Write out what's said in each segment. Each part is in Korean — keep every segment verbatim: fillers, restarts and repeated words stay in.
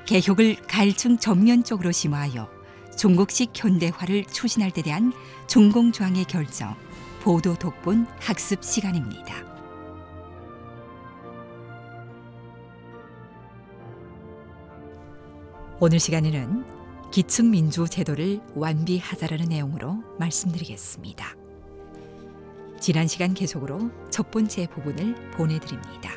개혁을 가일층 전면적으로 심화하여 중국식 현대화를 추진할 데 대한 중공조항의 결정, 보도 독본 학습 시간입니다. 오늘 시간에는 기층민주 제도를 완비하자라는 내용으로 말씀드리겠습니다. 지난 시간 계속으로 첫 번째 부분을 보내드립니다.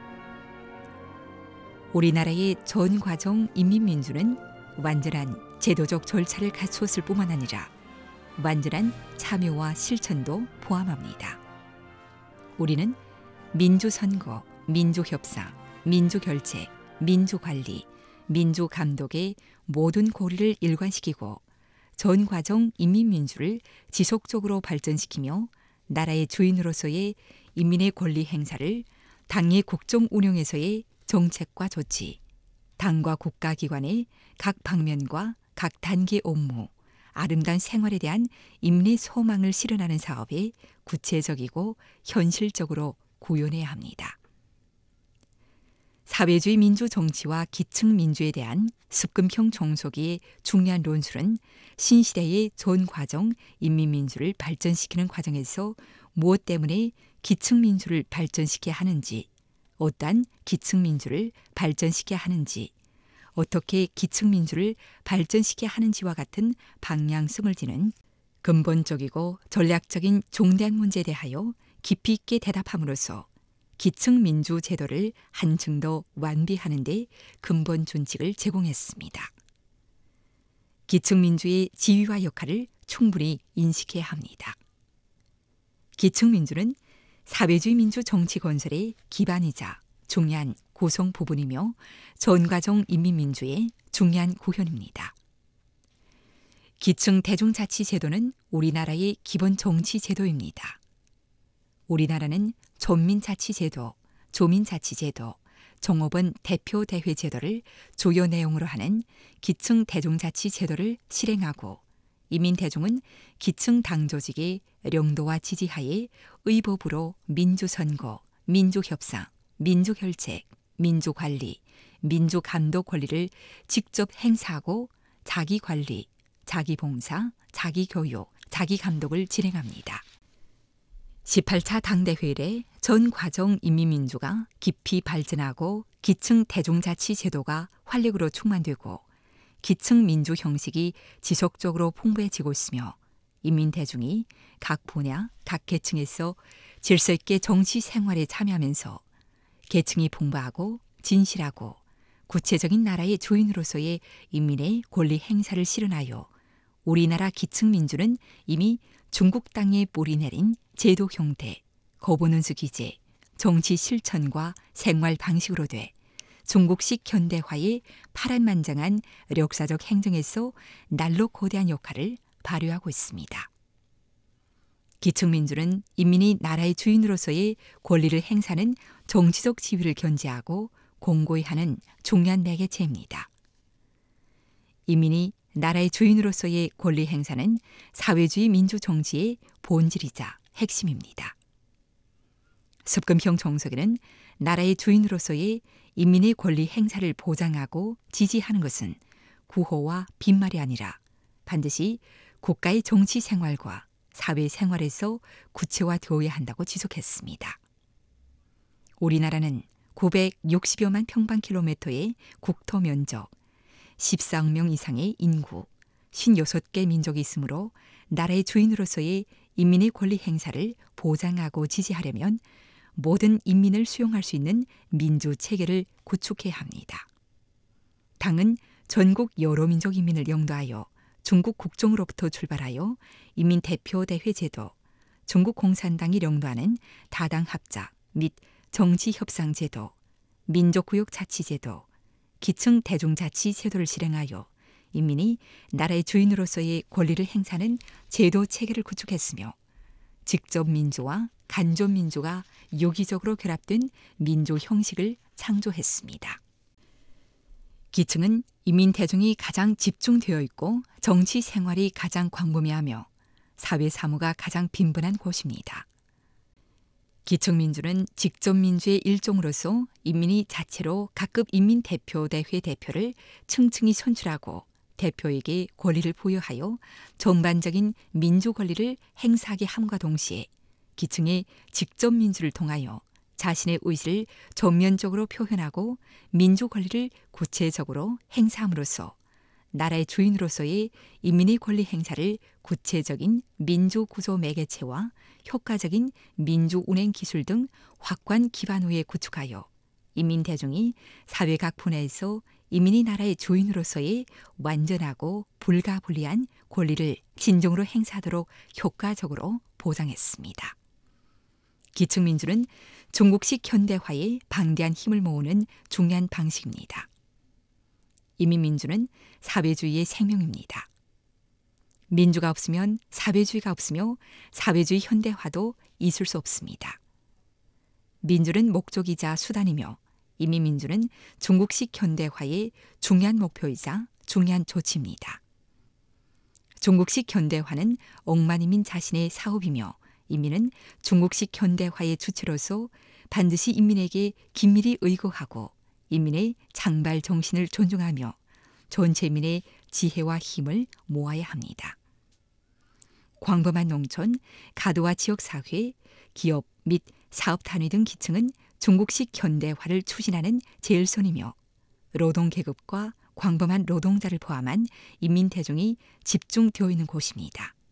우리나라의 전 과정 인민민주는 완전한 제도적 절차를 갖추었을 뿐만 아니라 완전한 참여와 실천도 포함합니다. 우리는 민주선거, 민주협상, 민주결책, 민주관리, 민주감독의 모든 고리를 일관시키고 전 과정 인민민주를 지속적으로 발전시키며 나라의 주인으로서의 인민의 권리 행사를 당의 국정 운영에서의 정책과 조치, 당과 국가기관의 각 방면과 각 단계 업무, 아름다운 생활에 대한 인민의 소망을 실현하는 사업에 구체적이고 현실적으로 구현해야 합니다. 사회주의 민주 정치와 기층 민주에 대한 습금형 종속의 중요한 논술은 신시대의 전 과정 인민민주를 발전시키는 과정에서 무엇 때문에 기층 민주를 발전시켜야 하는지, 어떠한 기층 민주를 발전시켜야 하는지, 어떻게 기층 민주를 발전시켜야 하는지와 같은 방향성을 지닌 근본적이고 전략적인 중대한 문제에 대하여 깊이 있게 대답함으로써 기층 민주 제도를 한층 더 완비하는 데 근본 준칙을 제공했습니다. 기층 민주의 지위와 역할을 충분히 인식해야 합니다. 기층 민주는 사회주의 민주 정치 건설의 기반이자 중요한 구성 부분이며 전과정 인민민주의 중요한 구현입니다. 기층 대중자치 제도는 우리나라의 기본 정치 제도입니다. 우리나라는 전민자치제도, 조민자치제도, 종업원 대표대회 제도를 주요 내용으로 하는 기층 대중자치 제도를 실행하고 인민대중은 기층 당조직의 령도와 지지하에 의법으로 민주선거, 민주협상, 민주결책, 민주관리, 민주감독 권리를 직접 행사하고 자기관리, 자기봉사, 자기교육, 자기감독을 진행합니다. 십팔 차 당대회 이래 전 과정 인민민주가 깊이 발전하고 기층 대중자치 제도가 활력으로 충만되고 기층 민주 형식이 지속적으로 풍부해지고 있으며 인민대중이 각 분야, 각 계층에서 질서 있게 정치 생활에 참여하면서 계층이 풍부하고 진실하고 구체적인 나라의 주인으로서의 인민의 권리 행사를 실현하여 우리나라 기층 민주는 이미 중국 땅에 뿌리 내린 제도 형태, 거버넌스 기제, 정치 실천과 생활 방식으로 돼 중국식 현대화의 파란만장한 역사적 행정에서 날로 거대한 역할을 발휘하고 있습니다. 기층민주는 인민이 나라의 주인으로서의 권리를 행사하는 정치적 지위를 견제하고 공고히 하는 중요한 매개체입니다. 인민이 나라의 주인으로서의 권리 행사는 사회주의 민주 정치의 본질이자 핵심입니다. 습금형 정석에는 나라의 주인으로서의 인민의 권리 행사를 보장하고 지지하는 것은 구호와 빈말이 아니라 반드시 국가의 정치 생활과 사회 생활에서 구체화되어야 한다고 지속했습니다. 우리나라는 구백육십여만 평방킬로미터의 국토 면적, 십사억 명 이상의 인구, 오십육 개 민족이 있으므로 나라의 주인으로서의 인민의 권리 행사를 보장하고 지지하려면 모든 인민을 수용할 수 있는 민주 체계를 구축해야 합니다. 당은 전국 여러 민족 인민을 영도하여 중국 국정으로부터 출발하여 인민대표대회 제도, 중국 공산당이 영도하는 다당 합작 및 정치협상 제도, 민족구역 자치 제도, 기층 대중자치 제도를 실행하여 인민이 나라의 주인으로서의 권리를 행사하는 제도 체계를 구축했으며 직접 민주와 간접 민주가 유기적으로 결합된 민주 형식을 창조했습니다. 기층은 인민 대중이 가장 집중되어 있고 정치 생활이 가장 광범위하며 사회 사무가 가장 빈번한 곳입니다. 기층민주는 직접민주의 일종으로서 인민이 자체로 각급 인민대표대회 대표를 층층이 선출하고 대표에게 권리를 부여하여 전반적인 민주 권리를 행사하게 함과 동시에 기층의 직접민주를 통하여 자신의 의지를 전면적으로 표현하고 민주 권리를 구체적으로 행사함으로써 나라의 주인으로서의 인민의 권리 행사를 구체적인 민주구조 매개체와 효과적인 민주운행 기술 등 확고한 기반 위에 구축하여 인민대중이 사회 각 분야에서 인민이 나라의 주인으로서의 완전하고 불가분리한 권리를 진정으로 행사하도록 효과적으로 보장했습니다. 기층민주는 중국식 현대화에 방대한 힘을 모으는 중요한 방식입니다. 인민민주는 사회주의의 생명입니다. 민주가 없으면 사회주의가 없으며 사회주의 현대화도 있을 수 없습니다. 민주는 목적이자 수단이며 인민민주는 중국식 현대화의 중요한 목표이자 중요한 조치입니다. 중국식 현대화는 억만인민 자신의 사업이며 인민은 중국식 현대화의 주체로서 반드시 인민에게 긴밀히 의거하고 인민의 장발 정신을 존중하며 전체 인민의 지혜와 힘을 모아야 합니다. 광범한 농촌, 가도와 지역사회, 기업 및 사업단위 등 기층은 중국식 현대화를 추진하는 제일선이며 노동계급과 광범한 노동자를 포함한 인민대중이 집중되어 있는 곳입니다.